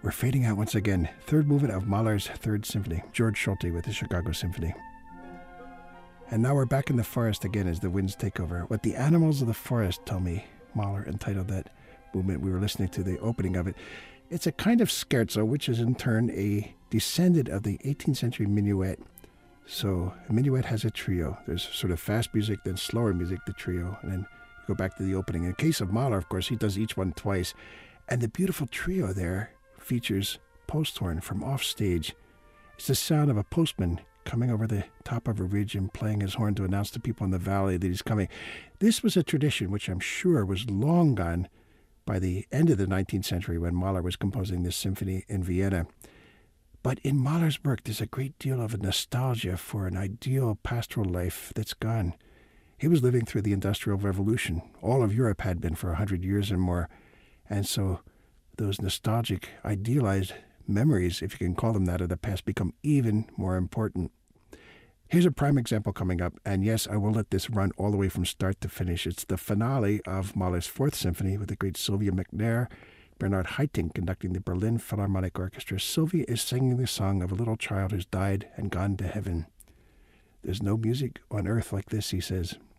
We're fading out once again. Third movement of Mahler's Third Symphony. George Solti with the Chicago Symphony. And now we're back in the forest again as the winds take over. What the animals of the forest tell me, Mahler entitled that movement. We were listening to the opening of it. It's a kind of scherzo, which is in turn a descendant of the 18th century minuet. So a minuet has a trio. There's sort of fast music, then slower music, the trio, and then you go back to the opening. In the case of Mahler, of course, he does each one twice. And the beautiful trio there features post horn from off stage. It's the sound of a postman coming over the top of a ridge and playing his horn to announce to people in the valley that he's coming. This was a tradition which I'm sure was long gone by the end of the 19th century when Mahler was composing this symphony in Vienna. But in Mahler's work, there's a great deal of a nostalgia for an ideal pastoral life that's gone. He was living through the Industrial Revolution. All of Europe had been for 100 years and more. And so those nostalgic, idealized memories, if you can call them that, of the past become even more important. Here's a prime example coming up, and yes, I will let this run all the way from start to finish. It's the finale of Mahler's Fourth Symphony with the great Sylvia McNair, Bernard Haitink conducting the Berlin Philharmonic Orchestra. Sylvia is singing the song of a little child who's died and gone to heaven. There's no music on earth like this, he says.